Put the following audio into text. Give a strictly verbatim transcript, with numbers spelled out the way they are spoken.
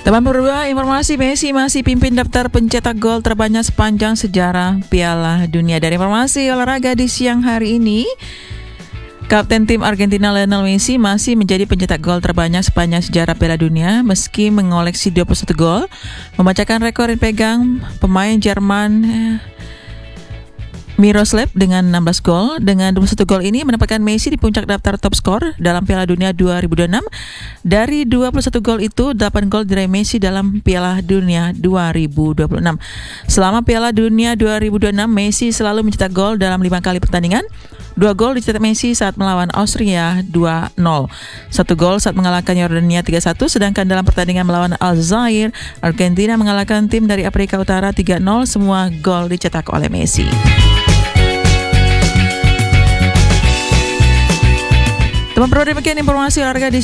Teman berdua, informasi Messi masih pimpin daftar pencetak gol terbanyak sepanjang sejarah Piala Dunia. Dari informasi olahraga di siang hari ini, Kapten tim Argentina Lionel Messi masih menjadi pencetak gol terbanyak sepanjang sejarah Piala Dunia meski mengoleksi dua puluh satu gol, memecahkan rekor yang dipegang pemain Jerman Miroslav dengan enam belas gol. Dengan dua puluh satu gol ini menempatkan Messi di puncak daftar top skor dalam Piala Dunia dua ribu dua puluh enam. Dari dua puluh satu gol itu, delapan gol diraih Messi dalam Piala Dunia dua ribu dua puluh enam. Selama Piala Dunia dua ribu dua puluh enam, Messi selalu mencetak gol dalam lima kali pertandingan. Dua gol dicetak Messi saat melawan Austria dua nol. Satu gol saat mengalahkan Yordania tiga satu, sedangkan dalam pertandingan melawan Aljazair, Argentina mengalahkan tim dari Afrika Utara tiga nol. Semua gol dicetak oleh Messi. Teman-teman, demikian informasi olahraga di